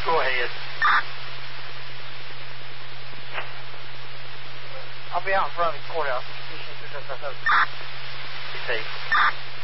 Go ahead. I'll be out in front of the courthouse. Be safe.